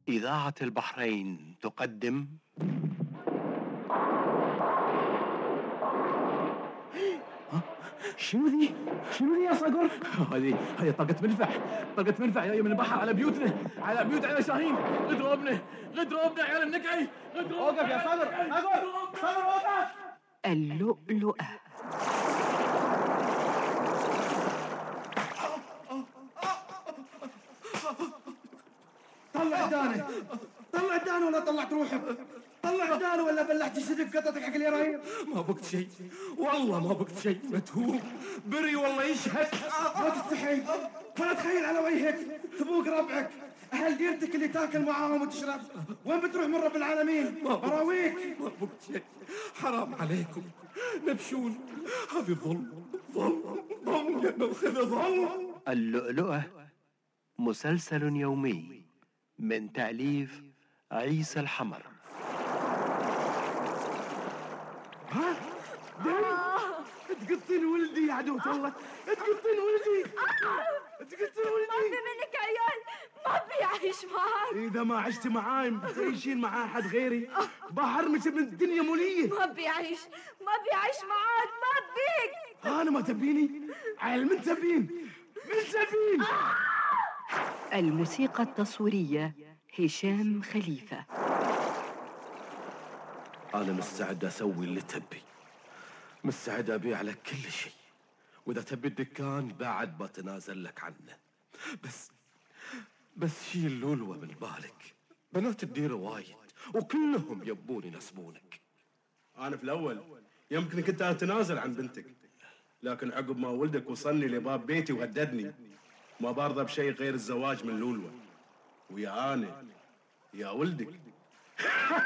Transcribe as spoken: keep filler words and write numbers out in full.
إذاعة البحرين تقدم شنو ذي؟ شنو ذي يا صقر؟ هذه هذه طاقة منفع، طاقة منفع جاية من البحر على بيوتنا، على بيوت على شاهين، غدروبنا، غدروبنا يا عيال النكعي، غدروبنا. اوقف يا صقر، صقر، صقر اوقف. اللؤلؤة. طلع دانه، طلع دانه ولا طلعت روحك؟ طلع دانه ولا بلعت شدك قطتك حق اليراير؟ ما بقت شيء، والله ما بقت شيء، متهوب بري والله يشهد. ما تستحي ولا تخيل على وجهك تبوق ربعك، أهل ديرتك اللي تاكل معاهم وتشرب، وين بتروح من رب العالمين؟ براويك. ما بقت شيء، حرام عليكم نبشون، هذه ظلم ظلم ظلم يا ناخذ ظلم. اللؤلؤة مسلسل يومي من تأليف عيسى الحمر. ها؟ تقطين ولدي يا عدوة الله، تقطين ولدي، تقطين ولدي. ما في منك عيال، ما بيعيش معاك. إذا ما عشت معاي تعيشين مع أحد غيري بحرمك من الدنيا مولية. ما بيعيش، ما بيعيش معاك، ما بيك. أنا ما تبيني؟ عيل من تبين؟ من تبين؟ الموسيقى التصويرية هشام خليفة. أنا مستعد أسوي اللي تبي، مستعد أبيع لك كل شيء، وإذا تبي الدكان بعد بتنازل لك عنه، بس بس شيل لولوة من بالك، بنات الديرة وايد وكلهم يبون ينسبونك. أنا في الأول يمكن كنت أتنازل عن بنتك، لكن عقب ما ولدك وصلني لباب بيتي وهددني ما برضى بشيء غير الزواج من لولوة، ويا أنا يا ولدك.